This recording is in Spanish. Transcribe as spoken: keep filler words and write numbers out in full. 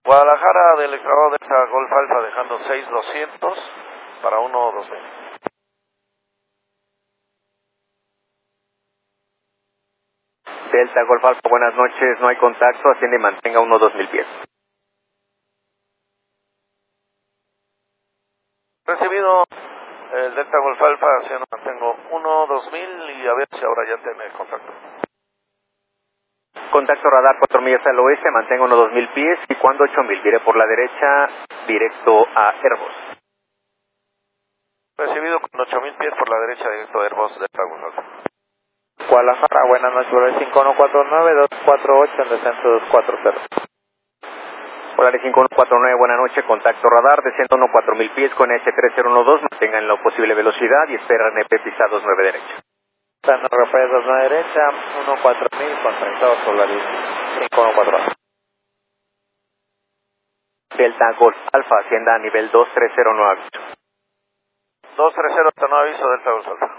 Guadalajara del Ecuador Delta Golf Alfa dejando seis mil doscientos para uno dos mil. Delta Golf Alfa, buenas noches, no hay contacto, asciende y mantenga uno dos mil pies. Recibido el Delta Golf Alfa, haciendo mantengo uno dos mil y a ver si ahora ya tiene contacto. Contacto radar cuatro millas al oeste, mantenga uno dos mil pies y cuando ocho mil, vire por la derecha, directo a Airbus. Recibido con ocho mil pies por la derecha, directo a Airbus Delta Golf Alfa. Guadalajara, buenas noches, Volaris cinco uno cuatro nueve dos cuatro ocho en descenso dos cuatro cero. Volaris cinco uno cuatro nueve, buenas noches, contacto radar, desciendo uno cuatro mil pies con H tres cero uno dos, mantengan la posible velocidad y espera N P pisados nueve derecha. San Rafael dos nueve derecha, uno cuatro mil, contactados Volaris cinco uno cuatro nueve. Delta Golf Alfa, ascienda a nivel dos tres cero, no aviso. dos tres cero, no aviso, Delta Golf Alfa.